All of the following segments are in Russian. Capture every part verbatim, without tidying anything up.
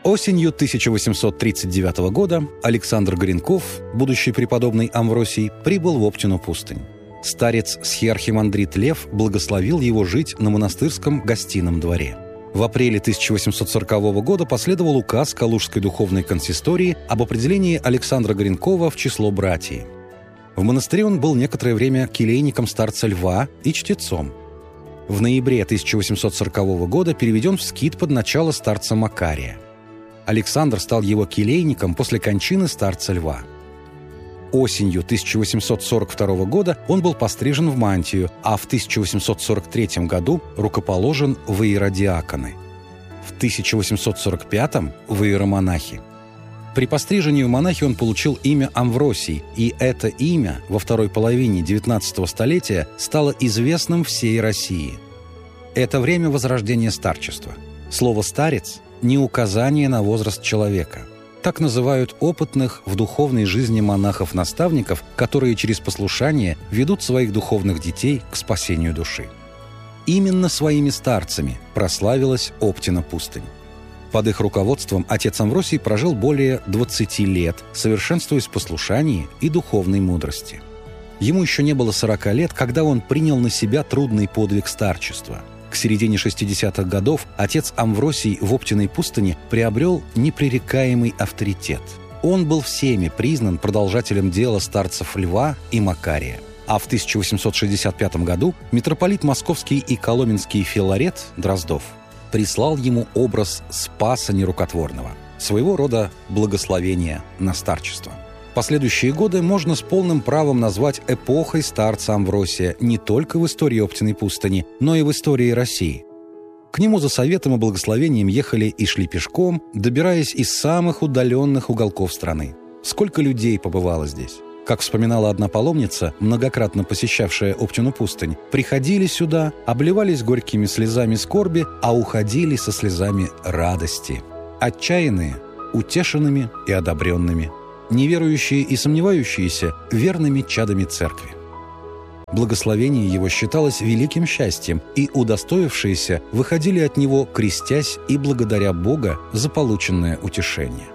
Осенью тысяча восемьсот тридцать девятого года Александр Горенков, будущий преподобный Амвросий, прибыл в Оптину пустынь. Старец схиархимандрит Лев благословил его жить на монастырском гостином дворе. В апреле тысяча восемьсот сорокового года последовал указ Калужской духовной консистории об определении Александра Горенкова в число братьев. В монастыре он был некоторое время келейником старца Льва и чтецом. В ноябре тысяча восемьсот сорокового года переведен в скит под начало старца Макария. Александр стал его келейником после кончины старца Льва. Осенью тысяча восемьсот сорок второго года он был пострижен в мантию, а в тысяча восемьсот сорок третьем году рукоположен в иеродиаконы. В тысяча восемьсот сорок пятом – в иеромонахи. При пострижении в монахи он получил имя Амвросий, и это имя во второй половине девятнадцатого столетия стало известным всей России. Это время возрождения старчества. Слово «старец» – не указание на возраст человека. Так называют опытных в духовной жизни монахов-наставников, которые через послушание ведут своих духовных детей к спасению души. Именно своими старцами прославилась Оптина пустынь. Под их руководством отец Амвросий прожил более двадцати лет, совершенствуясь в послушании и духовной мудрости. Ему еще не было сорока лет, когда он принял на себя трудный подвиг старчества. К середине шестидесятых годов отец Амвросий в Оптиной пустыне приобрел непререкаемый авторитет. Он был всеми признан продолжателем дела старцев Льва и Макария. А в тысяча восемьсот шестьдесят пятом году митрополит Московский и Коломенский Филарет Дроздов прислал ему образ Спаса Нерукотворного, своего рода благословение на старчество. Последующие годы можно с полным правом назвать эпохой старца Амвросия не только в истории Оптиной пустыни, но и в истории России. К нему за советом и благословением ехали и шли пешком, добираясь из самых удаленных уголков страны. Сколько людей побывало здесь? Как вспоминала одна паломница, многократно посещавшая Оптину пустынь, приходили сюда, обливались горькими слезами скорби, а уходили со слезами радости. Отчаянные – утешенными и одобренными. Неверующие и сомневающиеся – верными чадами церкви. Благословение его считалось великим счастьем, и удостоившиеся выходили от него, крестясь и благодаря Бога за полученное утешение.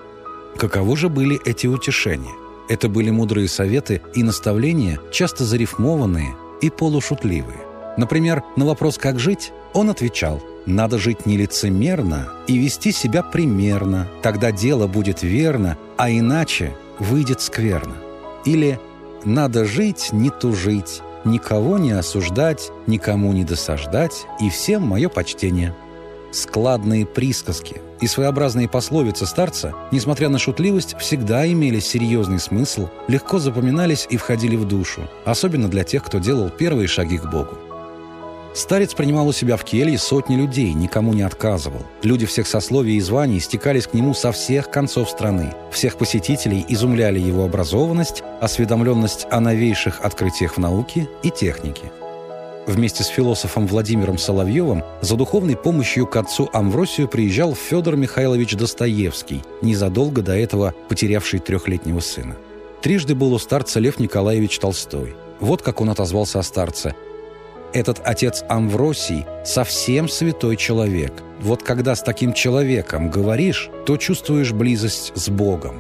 Каковы же были эти утешения? Это были мудрые советы и наставления, часто зарифмованные и полушутливые. Например, на вопрос «как жить?» он отвечал: «Надо жить не лицемерно и вести себя примерно, тогда дело будет верно, а иначе выйдет скверно». Или «Надо жить, не тужить, никого не осуждать, никому не досаждать, и всем мое почтение». Складные присказки и своеобразные пословицы старца, несмотря на шутливость, всегда имели серьезный смысл, легко запоминались и входили в душу, особенно для тех, кто делал первые шаги к Богу. Старец принимал у себя в келье сотни людей, никому не отказывал. Люди всех сословий и званий стекались к нему со всех концов страны. Всех посетителей изумляли его образованность, осведомленность о новейших открытиях в науке и технике. Вместе с философом Владимиром Соловьевым за духовной помощью к отцу Амвросию приезжал Федор Михайлович Достоевский, незадолго до этого потерявший трехлетнего сына. Трижды был у старца Лев Николаевич Толстой. Вот как он отозвался о старце: «Этот отец Амвросий совсем святой человек. Вот когда с таким человеком говоришь, то чувствуешь близость с Богом».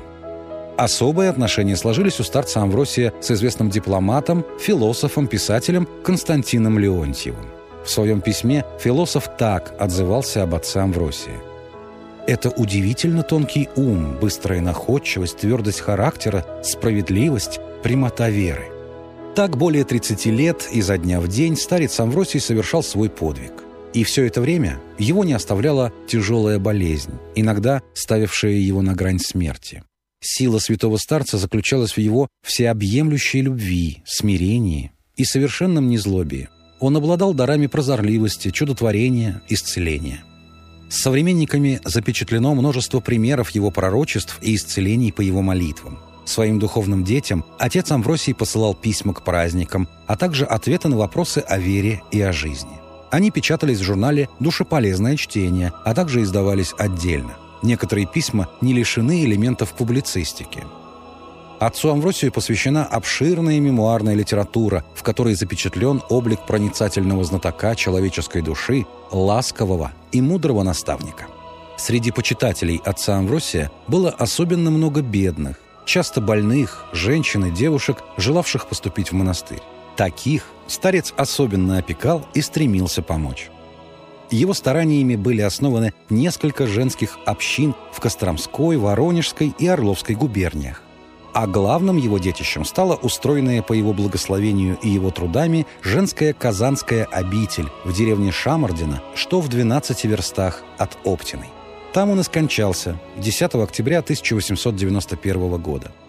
Особые отношения сложились у старца Амвросия с известным дипломатом, философом, писателем Константином Леонтьевым. В своем письме философ так отзывался об отце Амвросия: «Это удивительно тонкий ум, быстрая находчивость, твердость характера, справедливость, прямота веры». Так более тридцати лет изо дня в день старец Амвросий совершал свой подвиг. И все это время его не оставляла тяжелая болезнь, иногда ставившая его на грань смерти. Сила святого старца заключалась в его всеобъемлющей любви, смирении и совершенном незлобии. Он обладал дарами прозорливости, чудотворения, исцеления. С современниками запечатлено множество примеров его пророчеств и исцелений по его молитвам. Своим духовным детям отец Амвросий посылал письма к праздникам, а также ответы на вопросы о вере и о жизни. Они печатались в журнале «Душеполезное чтение», а также издавались отдельно. Некоторые письма не лишены элементов публицистики. Отцу Амвросию посвящена обширная мемуарная литература, в которой запечатлен облик проницательного знатока человеческой души, ласкового и мудрого наставника. Среди почитателей отца Амвросия было особенно много бедных, часто больных, женщин и девушек, желавших поступить в монастырь. Таких старец особенно опекал и стремился помочь. Его стараниями были основаны несколько женских общин в Костромской, Воронежской и Орловской губерниях. А главным его детищем стала устроенная по его благословению и его трудами женская казанская обитель в деревне Шамардино, что в двенадцати верстах от Оптиной. Там он и скончался десятого октября тысяча восемьсот девяносто первого года.